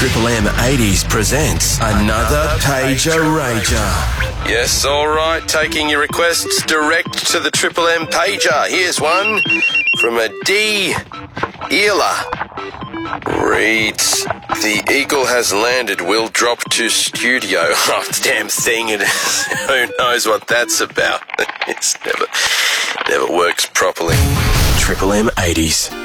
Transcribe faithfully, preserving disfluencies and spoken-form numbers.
Triple M eighties presents another Pager Rager. Yes, all right. Taking your requests direct to the Triple M pager. Here's one from a D. Eela. Reads, the Eagle has landed. We'll drop to studio. Oh, damn thing it is. Who knows what that's about? It's never, never works properly. Triple M eighties.